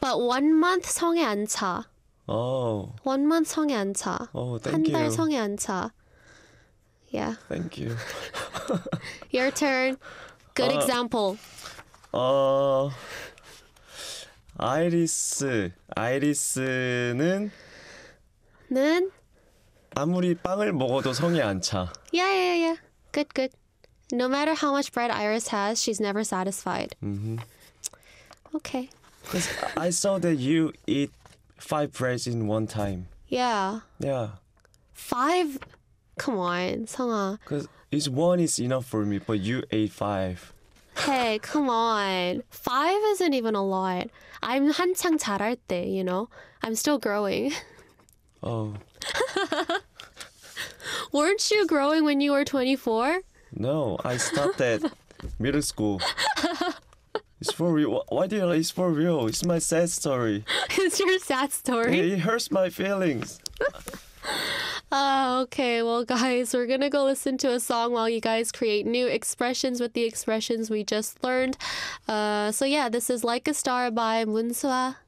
But 1 month 성에 안 차. Oh. 1 month 성에 안 차. Oh, thank 한 달 you. 성에 안 차. Yeah. Thank you. Your turn. Good example. 아이리스는 는? 아무리 빵을 먹어도 성에 안 차. Yeah. Good. No matter how much bread Iris has, she's never satisfied. Okay. 'Cause I saw that you eat 5 breads in one time. Yeah. Yeah. 5? Come on, 성아. Because each one is enough for me, but you ate 5. Hey, come on. 5 isn't even a lot. I'm 한창 자랄 때, you know? I'm still growing. Oh. Weren't you growing when you were 24? No, I stopped at middle school. It's for real. Why do you like it's for real? It's my sad story. It's your sad story. It hurts my feelings. Okay, well, guys, we're gonna go listen to a song while you guys create new expressions with the expressions we just learned. So yeah, this is Like a Star by Moonswa.